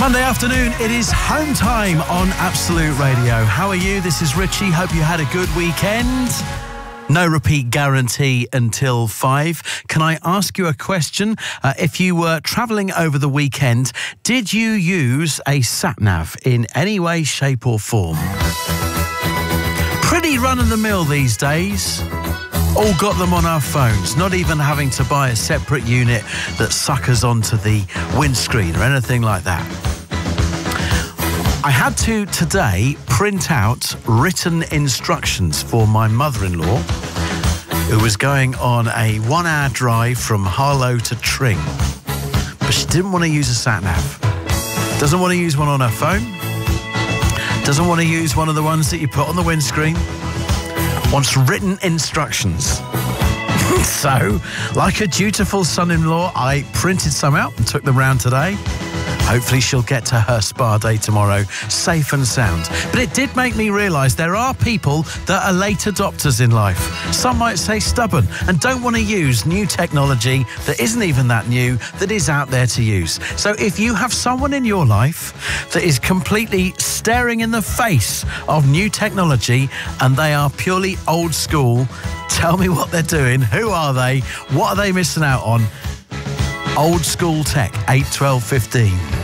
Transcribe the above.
Monday afternoon, it is home time on Absolute Radio. How are you? This is Richie. Hope you had a good weekend. No repeat guarantee until 5. Can I ask you a question? If you were travelling over the weekend, did you use a sat-nav in any way, shape or form? Pretty run-of-the-mill these days. All got them on our phones, not even having to buy a separate unit that suckers onto the windscreen or anything like that. I had to today print out written instructions for my mother-in-law, who was going on a 1-hour drive from Harlow to Tring. But she didn't want to use a sat-nav. Doesn't want to use one on her phone. Doesn't want to use one of the ones that you put on the windscreen. Wants written instructions. So, like a dutiful son-in-law, I printed some out and took them round today. Hopefully she'll get to her spa day tomorrow safe and sound. But it did make me realise there are people that are late adopters in life. Some might say stubborn and don't want to use new technology that isn't even that new, that is out there to use. So if you have someone in your life that is completely staring in the face of new technology and they are purely old school, tell me what they're doing. Who are they? What are they missing out on? Old school tech, 8 12 15.